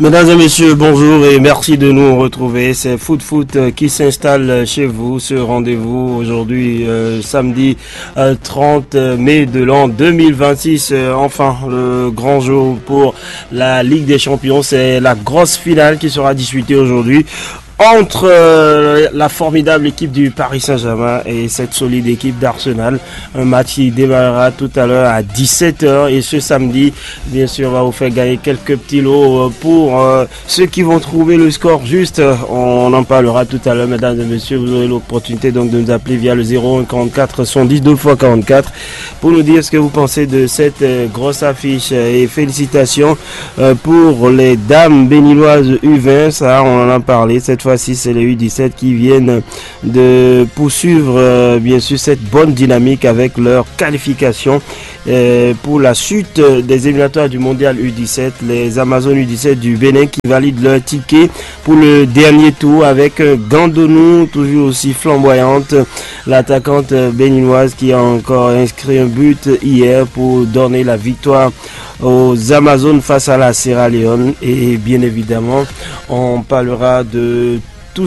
Mesdames et messieurs, bonjour et merci de nous retrouver. C'est Foot qui s'installe chez vous. Ce rendez-vous aujourd'hui, samedi 30 mai de l'an 2026. Enfin, le grand jour pour la Ligue des Champions. C'est la grosse finale qui sera disputée aujourd'hui entre la formidable équipe du Paris Saint-Germain et cette solide équipe d'Arsenal. Un match qui démarrera tout à l'heure à 17h et ce samedi, bien sûr, on va vous faire gagner quelques petits lots pour ceux qui vont trouver le score juste. On en parlera tout à l'heure, mesdames et messieurs. Vous aurez l'opportunité donc de nous appeler via le 01 44 110 2 x 44 pour nous dire ce que vous pensez de cette grosse affiche. Et félicitations pour les dames béninoises U20, ça on en a parlé cette fois. C'est les U17 qui viennent de poursuivre bien sûr cette bonne dynamique avec leur qualification pour la suite des éliminatoires du mondial U17. Les Amazones U17 du Bénin qui valident leur ticket pour le dernier tour avec Gandonou toujours aussi flamboyante, l'attaquante béninoise qui a encore inscrit un but hier pour donner la victoire aux Amazones face à la Sierra Leone. Et bien évidemment on parlera de